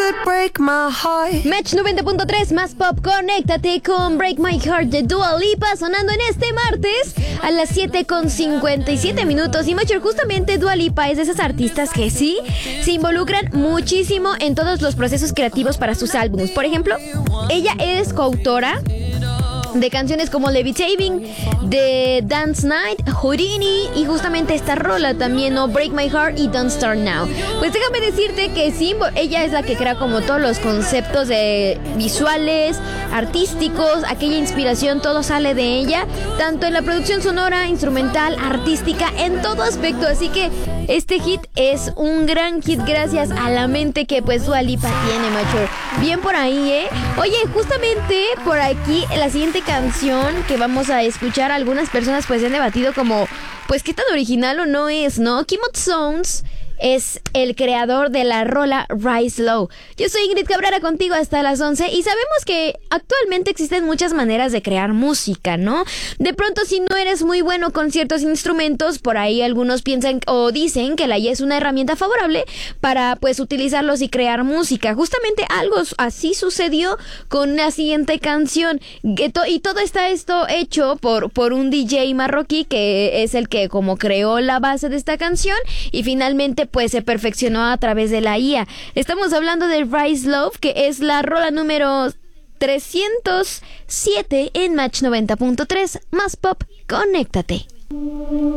could break my heart. Match 90.3 más pop, conéctate con Break My Heart de Dua Lipa, sonando en este martes a las 7:57 Y Macho, justamente Dua Lipa es de esas artistas que sí se involucran muchísimo en todos los procesos creativos para sus álbumes. Por ejemplo, ella es coautora de canciones como Levitating, de Dance Night, Houdini y justamente esta rola también, ¿no? Break My Heart y Don't Start Now. Pues déjame decirte que sí, ella es la que crea como todos los conceptos de visuales, artísticos, aquella inspiración, todo sale de ella, tanto en la producción sonora, instrumental, artística, en todo aspecto. Así que este hit es un gran hit gracias a la mente que pues Dua Lipa tiene, macho. Bien por ahí, ¿eh? Oye, justamente por aquí la siguiente canción que vamos a escuchar, algunas personas pues han debatido como pues qué tan original o no es, ¿no? Kimot Sounds es el creador de la rola Rise Low. Yo soy Ingrid Cabrera, contigo hasta las 11 y sabemos que actualmente existen muchas maneras de crear música, ¿no? De pronto, si no eres muy bueno con ciertos instrumentos, por ahí algunos piensan o dicen que la IA es una herramienta favorable para pues utilizarlos y crear música. Justamente algo así sucedió con la siguiente canción y todo está esto hecho por un DJ marroquí que es el que como creó la base de esta canción y finalmente pues se perfeccionó a través de la IA. Estamos hablando de Rise Love, que es la rola número 307 en Match 90.3 más pop, conéctate.